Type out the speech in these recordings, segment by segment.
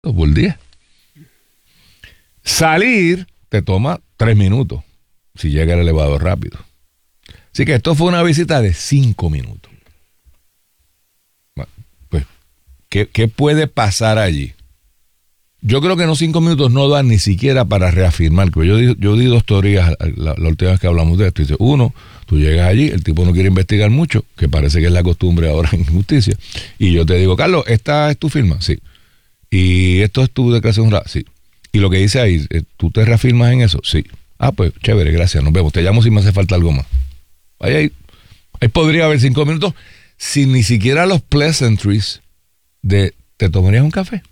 por 10. Salir te toma 3 minutos si llega el elevador rápido. Así que esto fue una visita de 5 minutos. Bueno, pues, ¿qué puede pasar allí? Yo creo que en los 5 minutos no dan ni siquiera para reafirmar. Que yo di 2 teorías la última vez que hablamos de esto. Dice, uno, tú llegas allí, el tipo no quiere investigar mucho, que parece que es la costumbre ahora en justicia. Y yo te digo, Carlos, ¿esta es tu firma? Sí. ¿Y esto es tu declaración? Sí. Y lo que dice ahí, ¿tú te reafirmas en eso? Sí. Ah, pues chévere, gracias, nos vemos. Te llamo si me hace falta algo más. Ahí podría haber 5 minutos sin ni siquiera los pleasantries de ¿te tomarías un café?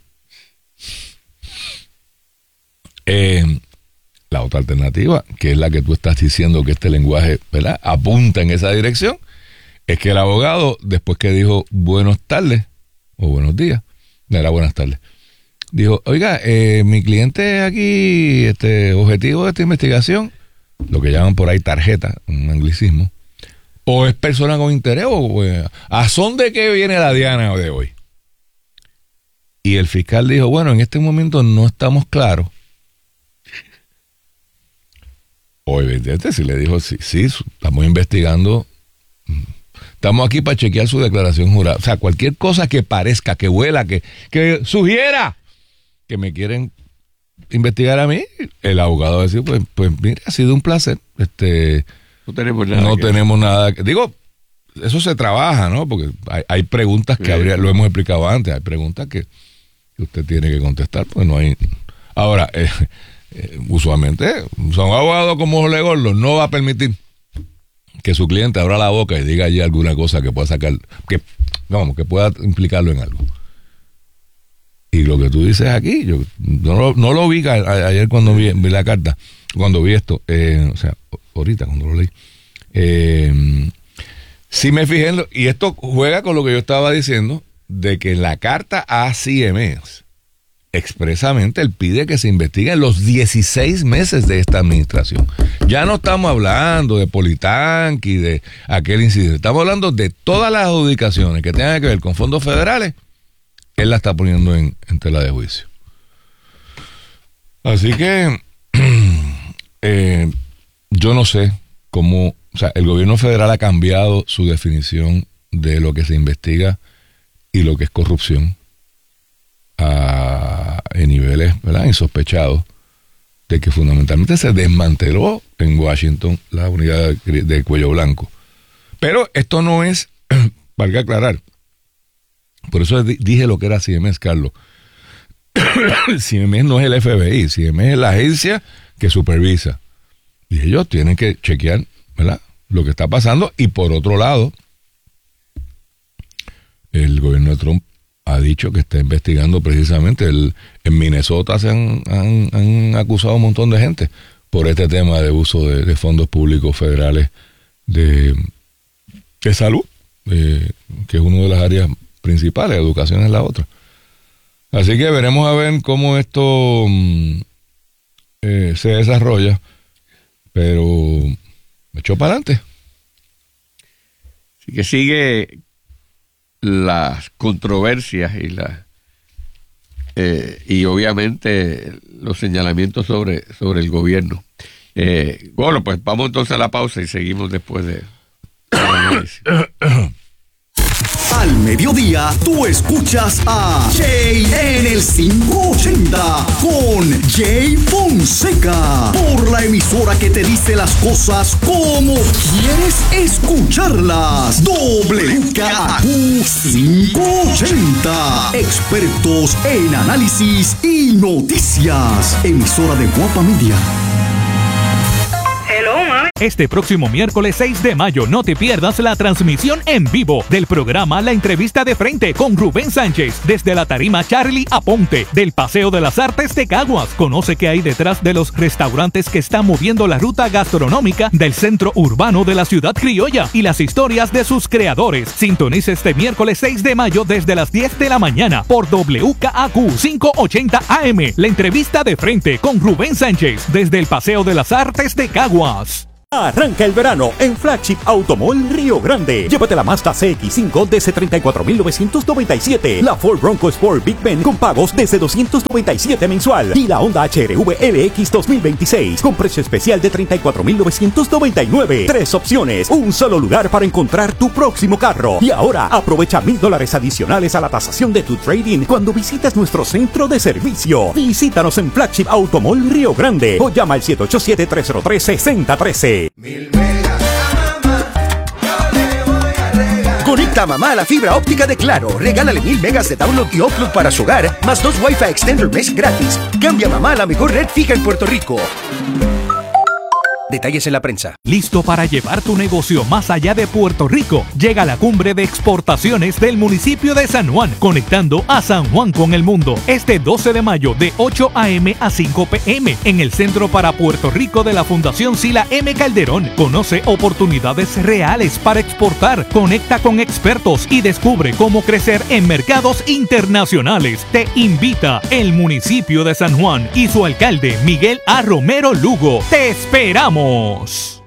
La otra alternativa, que es la que tú estás diciendo que este lenguaje, ¿verdad?, apunta en esa dirección, es que el abogado, después que dijo buenas tardes o buenos días, no era buenas tardes, dijo, oiga, mi cliente aquí, objetivo de esta investigación, lo que llaman por ahí tarjeta, un anglicismo, o es persona con interés, o ¿a son de qué viene la Diana de hoy? Y el fiscal dijo, bueno, en este momento no estamos claros. O evidentemente si le dijo, sí, estamos investigando, estamos aquí para chequear su declaración jurada. O sea, cualquier cosa que parezca, que huela, que sugiera que me quieren investigar a mí, el abogado va a decir, pues mire, ha sido un placer. No tenemos nada. Digo, eso se trabaja, ¿no? Porque hay preguntas que lo hemos explicado antes, hay preguntas que usted tiene que contestar, pues no hay. Ahora, usualmente, son abogados como Jorge Gordo, no va a permitir que su cliente abra la boca y diga allí alguna cosa que pueda sacar, que pueda implicarlo en algo. Y lo que tú dices aquí, yo no lo vi ayer cuando vi la carta, cuando vi esto, o sea, ahorita cuando lo leí, sí me fijé y esto juega con lo que yo estaba diciendo, de que en la carta a CMS, expresamente él pide que se investiguen los 16 meses de esta administración. Ya no estamos hablando de Politanqui, de aquel incidente, estamos hablando de todas las adjudicaciones que tengan que ver con fondos federales. Él la está poniendo en tela de juicio. Así que yo no sé cómo, o sea, el gobierno federal ha cambiado su definición de lo que se investiga y lo que es corrupción en niveles, ¿verdad?, insospechados, de que fundamentalmente se desmanteló en Washington la unidad de Cuello Blanco. Pero esto no es, valga aclarar, por eso dije lo que era CMS, Carlos. CMS no es el FBI, CMS es la agencia que supervisa. Y ellos tienen que chequear, ¿verdad?, lo que está pasando. Y por otro lado, el gobierno de Trump ha dicho que está investigando precisamente. En Minnesota se han acusado a un montón de gente por este tema de uso de fondos públicos federales de salud, que es una de las áreas principales, educación es la otra. Así que veremos a ver cómo esto se desarrolla, pero me echó para adelante. Así que sigue las controversias y obviamente los señalamientos sobre el gobierno. Bueno, pues vamos entonces a la pausa y seguimos después de análisis. Al mediodía, tú escuchas a Jay en el 580 con Jay Fonseca por la emisora que te dice las cosas como quieres escucharlas. WKQ 580. Expertos en análisis y noticias. Emisora de Guapa Media. Este próximo miércoles 6 de mayo no te pierdas la transmisión en vivo del programa La Entrevista de Frente con Rubén Sánchez desde la tarima Charlie Aponte del Paseo de las Artes de Caguas. Conoce qué hay detrás de los restaurantes que están moviendo la ruta gastronómica del centro urbano de la ciudad criolla y las historias de sus creadores. Sintoniza este miércoles 6 de mayo desde las 10 de la mañana por WKQ 580 AM. La Entrevista de Frente con Rubén Sánchez desde el Paseo de las Artes de Caguas. Arranca el verano en Flagship Automall Río Grande. Llévate la Mazda CX-5 desde $34,997. La Ford Bronco Sport Big Ben con pagos desde $297 mensual. Y la Honda HR-V LX 2026 con precio especial de $34,999. 3 opciones, un solo lugar para encontrar tu próximo carro. Y ahora aprovecha $1,000 adicionales a la tasación de tu trading cuando visitas nuestro centro de servicio. Visítanos en Flagship Automall Río Grande o llama al 787-303-6013. 1000 megas a mamá, yo le voy a regalar. Conecta a mamá a la fibra óptica de Claro. Regálale 1000 megas de download y upload para su hogar, más 2 Wi-Fi Extender mes gratis. Cambia a mamá a la mejor red fija en Puerto Rico. Detalles en la prensa. ¿Listo para llevar tu negocio más allá de Puerto Rico? Llega la cumbre de exportaciones del municipio de San Juan, conectando a San Juan con el mundo. Este 12 de mayo de 8 a.m. a 5 p.m. en el Centro para Puerto Rico de la Fundación Sila M. Calderón. Conoce oportunidades reales para exportar, conecta con expertos y descubre cómo crecer en mercados internacionales. Te invita el municipio de San Juan y su alcalde Miguel A. Romero Lugo. ¡Te esperamos!